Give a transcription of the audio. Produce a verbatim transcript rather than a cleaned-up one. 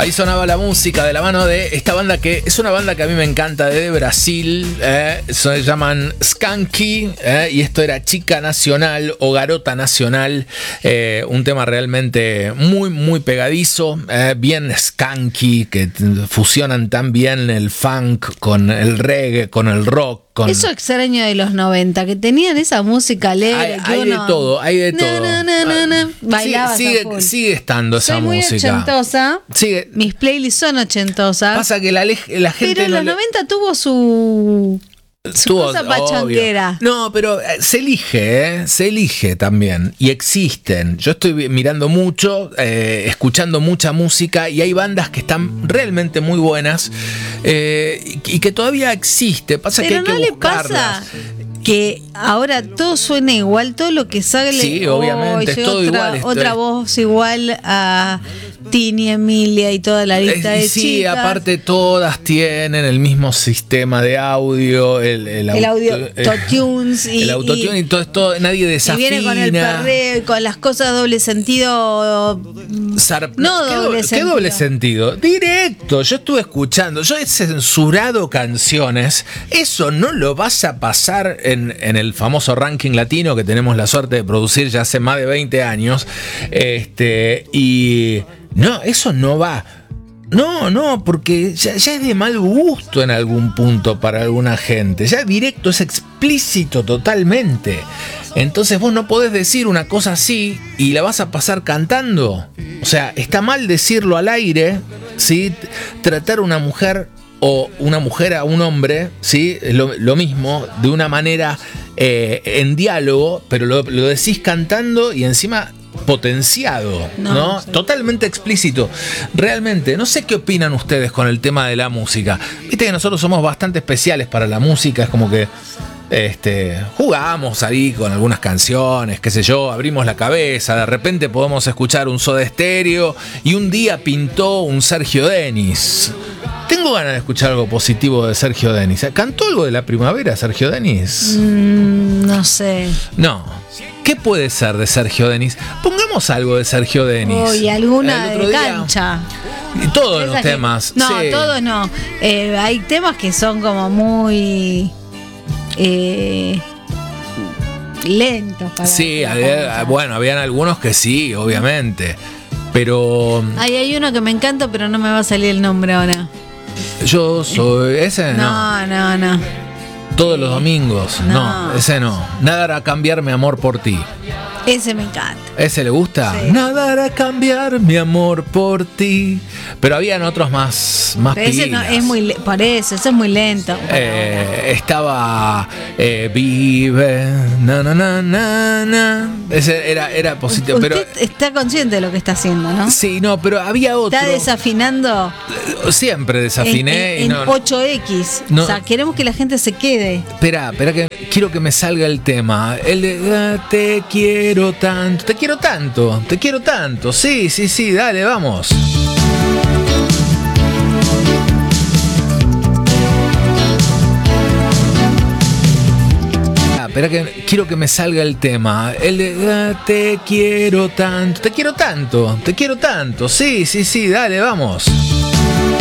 Ahí sonaba la música de la mano de esta banda que es una banda que a mí me encanta, de Brasil, eh, se llaman Skanky, eh, y esto era Chica Nacional o Garota Nacional, eh, un tema realmente muy muy pegadizo, eh, bien skanky, que fusionan tan bien el funk con el reggae, con el rock. Con... Eso extraño de los noventa, que tenían esa música alegre. Hay, hay uno... de todo, hay de todo. Na, na, na, na. Bailabas sigue, sigue, sigue estando esa Soy muy música. ochentosa. Sigue. Mis playlists son ochentosas. Pasa que la, la gente. Pero en no los le... noventa tuvo su. Su Tuvo, cosa pachanguera. No, pero se elige, ¿eh? Se elige también. Y existen. Yo estoy mirando mucho, eh, escuchando mucha música, y hay bandas que están realmente muy buenas, eh, y, y que todavía existe. Pasa pero que hay no que le buscarlas. pasa que ahora todo suena igual, todo lo que sale. Sí, obviamente, oh, es todo otra, igual. Esto otra es... voz igual a Tini, Emilia y toda la lista eh, de sí, chicas. aparte todas tienen el mismo sistema de audio, el, el, el audio, el autotunes y el autotune y, y todo esto, nadie desafina. Y viene con el perreo y con las cosas doble sentido. Zar... No ¿Qué doble do... sentido. ¿Qué doble sentido? Directo. Yo estuve escuchando, yo he censurado canciones. Eso no lo vas a pasar en, en el famoso ranking latino que tenemos la suerte de producir ya hace más de veinte años. Este, y no, eso no va. No, no, porque ya, ya es de mal gusto en algún punto para alguna gente. Ya directo es explícito totalmente. Entonces vos no podés decir una cosa así y la vas a pasar cantando. O sea, está mal decirlo al aire, ¿sí? Tratar a una mujer o una mujer a un hombre, ¿sí? Lo, lo mismo, de una manera eh, en diálogo, pero lo, lo decís cantando y encima potenciado, ¿no? ¿no? Sí. Totalmente explícito. Realmente, no sé qué opinan ustedes con el tema de la música. Viste que nosotros somos bastante especiales para la música, es como que Este, jugamos ahí con algunas canciones, qué sé yo, abrimos la cabeza, de repente podemos escuchar un Soda Stereo y un día pintó un Sergio Denis. Tengo ganas de escuchar algo positivo de Sergio Denis. ¿Cantó algo de la primavera Sergio Denis? Mm, no sé. No. ¿Qué puede ser de Sergio Denis? Pongamos algo de Sergio Denis. Uy, alguna de día, cancha. Y todos Esas los que, temas. No, sí. todos no. Eh, hay temas que son como muy eh, lentos para Sí, había, bueno, habían algunos que sí, obviamente. Pero. Ay, hay uno que me encanta, pero no me va a salir el nombre ahora. Yo soy. Ese no. No, no, no. Todos los domingos. No, No, ese no. Nada hará cambiar mi amor por ti. Ese me encanta. ¿Ese le gusta? Sí. Nada hará cambiar mi amor por ti. Pero habían otros más, más Pero ese no, pilas. es muy, por eso, ese es muy lento. Eh, estaba eh, Vive, na na na na na. Ese era, era positivo. Usted Pero está consciente de lo que está haciendo, ¿no? sí, no, pero había otro. Está desafinando. Siempre desafiné. En, en, y no, en ocho equis. No. O sea, queremos que la gente se quede. Espera, espera que quiero que me salga el tema. El de ah, te quiero tanto, te quiero tanto, te quiero tanto. Sí, sí, sí, dale, vamos. Ah, espera que quiero que me salga el tema. El de ah, te quiero tanto, te quiero tanto, te quiero tanto. Sí, sí, sí, dale, vamos.